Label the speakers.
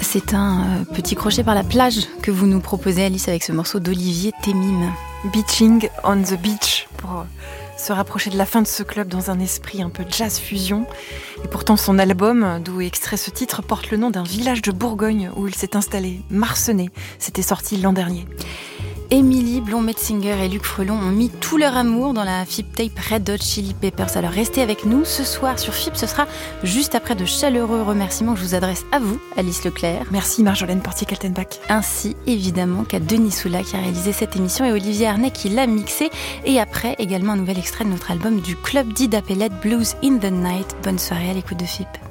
Speaker 1: C'est un petit crochet par la plage que vous nous proposez, Alice, avec ce morceau d'Olivier Temim.
Speaker 2: Beaching on the beach, pour se rapprocher de la fin de ce club dans un esprit un peu jazz fusion. Et pourtant son album, d'où est extrait ce titre, porte le nom d'un village de Bourgogne où il s'est installé, Marcenais. C'était sorti l'an dernier.
Speaker 1: Émilie Blond-Metzinger et Luc Frelon ont mis tout leur amour dans la FIP Tape Red Hot Chili Peppers. Alors restez avec nous ce soir sur FIP, ce sera juste après de chaleureux remerciements que je vous adresse à vous, Alice Leclerc.
Speaker 2: Merci Marjolaine Portier-Kaltenbach.
Speaker 1: Ainsi évidemment qu'à Denis Soula qui a réalisé cette émission et Olivier Arnay qui l'a mixé. Et après également un nouvel extrait de notre album du Club d'Ida Pellet, Blues in the Night. Bonne soirée à l'écoute de FIP.